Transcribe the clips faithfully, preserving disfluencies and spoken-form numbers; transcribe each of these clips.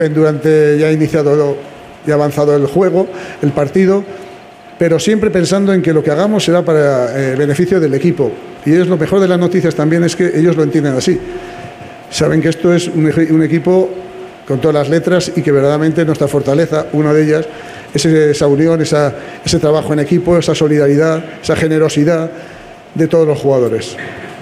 durante ya iniciado y avanzado el juego, el partido, pero siempre pensando en que lo que hagamos será para el beneficio del equipo. Y es lo mejor de las noticias también, es que ellos lo entienden así. Saben que esto es un, un equipo con todas las letras y que verdaderamente nuestra fortaleza, una de ellas, es esa unión, esa, ese trabajo en equipo, esa solidaridad, esa generosidad de todos los jugadores.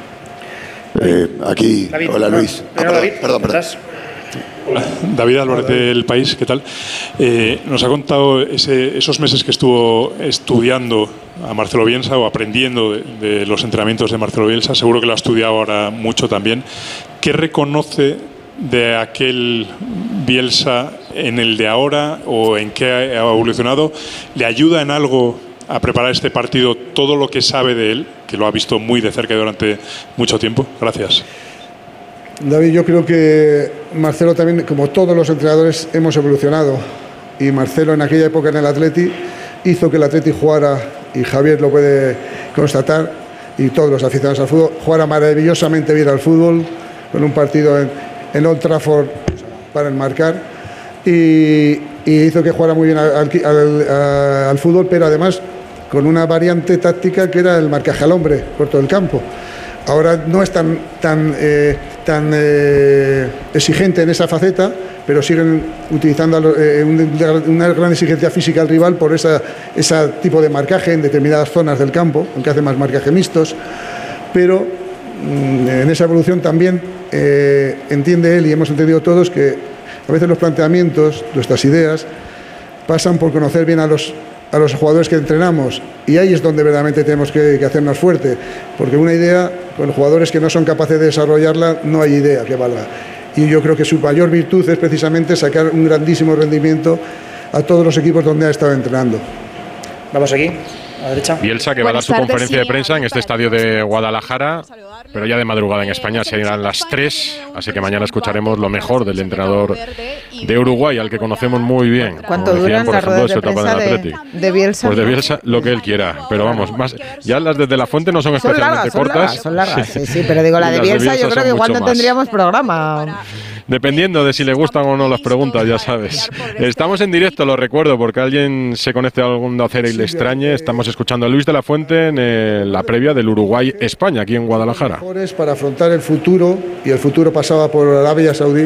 Eh, aquí, David, hola no, Luis. Primero, Ah, David, perdón, perdón. Hola, David Álvarez del País, ¿qué tal? Eh, nos ha contado ese, esos meses que estuvo estudiando a Marcelo Bielsa o aprendiendo de, de los entrenamientos de Marcelo Bielsa. Seguro que lo ha estudiado ahora mucho también. ¿Qué reconoce de aquel Bielsa en el de ahora o en qué ha evolucionado? ¿Le ayuda en algo a preparar este partido todo lo que sabe de él, que lo ha visto muy de cerca durante mucho tiempo? Gracias. David, yo creo que Marcelo también, como todos los entrenadores, hemos evolucionado. Y Marcelo en aquella época en el Atleti hizo que el Atleti jugara, y Javier lo puede constatar, y todos los aficionados al fútbol, jugara maravillosamente bien al fútbol, con un partido en, en Old Trafford para enmarcar, y, y hizo que jugara muy bien al, al, al, al fútbol, pero además con una variante táctica que era el marcaje al hombre por todo el campo. Ahora no es tan, tan, eh, tan eh, exigente en esa faceta, pero siguen utilizando eh, una gran exigencia física al rival por esa, ese tipo de marcaje en determinadas zonas del campo, aunque hace más marcaje mixtos. Pero mmm, en esa evolución también eh, entiende él, y hemos entendido todos, que a veces los planteamientos, nuestras ideas, pasan por conocer bien a los a los jugadores que entrenamos, y ahí es donde verdaderamente tenemos que, que hacernos fuerte, porque una idea con jugadores que no son capaces de desarrollarla, no hay idea que valga. Y yo creo que su mayor virtud es precisamente sacar un grandísimo rendimiento a todos los equipos donde ha estado entrenando. Vamos aquí, a la derecha. Bielsa, que va a dar su conferencia de prensa en este estadio de Guadalajara, pero ya de madrugada en España serán las tres, así que mañana escucharemos lo mejor del entrenador de Uruguay, al que conocemos muy bien. ¿Cuánto duran las ruedas de prensa de, de Bielsa? Pues de Bielsa lo que él quiera, pero vamos, más ya las desde la fuente no son especialmente son largas, cortas. Son largas, son largas, sí, sí, pero digo, la de Bielsa, de Bielsa yo creo que igual no tendríamos más programa. Dependiendo de si le gustan o no las preguntas, ya sabes. Estamos en directo, lo recuerdo, porque alguien se conecte a algún acera y le extrañe. Estamos escuchando a Luis de la Fuente en eh, la previa del Uruguay-España, aquí en Guadalajara. Para afrontar el futuro, y el futuro pasaba por Arabia Saudí,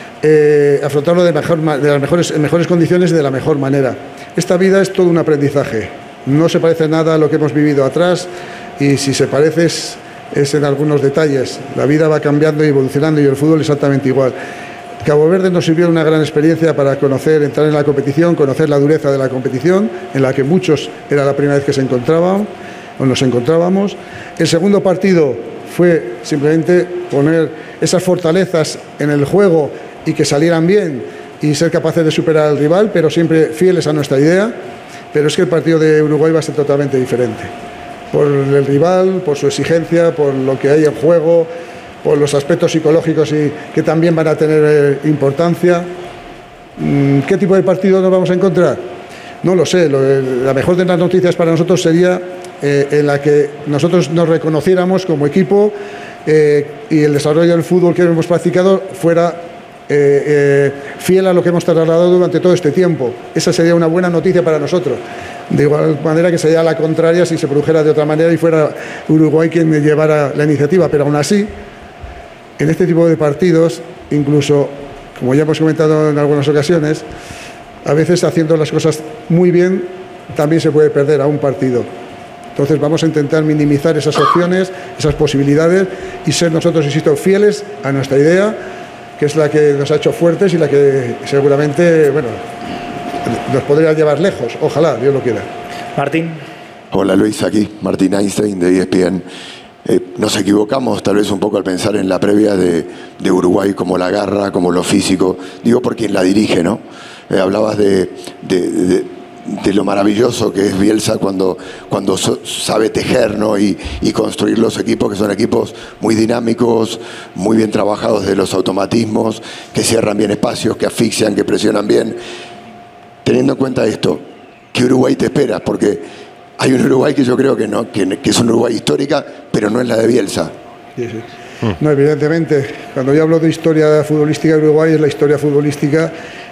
eh, afrontarlo de, mejor, de las mejores, en mejores condiciones y de la mejor manera. Esta vida es todo un aprendizaje. No se parece nada a lo que hemos vivido atrás, y si se parece es... es en algunos detalles. La vida va cambiando y evolucionando, y el fútbol exactamente igual. Cabo Verde nos sirvió una gran experiencia para conocer, entrar en la competición, conocer la dureza de la competición, en la que muchos era la primera vez que se encontraban o nos encontrábamos. El segundo partido fue simplemente poner esas fortalezas en el juego y que salieran bien y ser capaces de superar al rival, pero siempre fieles a nuestra idea. Pero es que el partido de Uruguay va a ser totalmente diferente. Por el rival, por su exigencia, por lo que hay en juego, por los aspectos psicológicos y que también van a tener eh, importancia. ¿Qué tipo de partido nos vamos a encontrar? No lo sé. Lo, la mejor de las noticias para nosotros sería eh, en la que nosotros nos reconociéramos como equipo eh, y el desarrollo del fútbol que hemos practicado fuera eh, eh, fiel a lo que hemos trasladado durante todo este tiempo. Esa sería una buena noticia para nosotros. De igual manera que sería la contraria si se produjera de otra manera y fuera Uruguay quien llevara la iniciativa. Pero aún así, en este tipo de partidos, incluso, como ya hemos comentado en algunas ocasiones, a veces haciendo las cosas muy bien también se puede perder a un partido. Entonces vamos a intentar minimizar esas opciones, esas posibilidades, y ser nosotros, insisto, fieles a nuestra idea, que es la que nos ha hecho fuertes y la que seguramente, bueno, nos podría llevar lejos. Ojalá, Dios lo quiera. Martín. Hola Luis, aquí Martín Einstein de E S P N. Eh, nos equivocamos tal vez un poco al pensar en la previa de, de Uruguay como la garra, como lo físico. Digo por quien la dirige, ¿no? Eh, hablabas de, de, de, de lo maravilloso que es Bielsa cuando, cuando so, sabe tejer, ¿no? y, y construir los equipos, que son equipos muy dinámicos, muy bien trabajados de los automatismos, que cierran bien espacios, que asfixian, que presionan bien. Teniendo en cuenta esto, ¿qué Uruguay te esperas? Porque hay un Uruguay que yo creo que no, que, que es un Uruguay histórica, pero no es la de Bielsa. Sí, sí. No, evidentemente, cuando yo hablo de historia futbolística de Uruguay, es la historia futbolística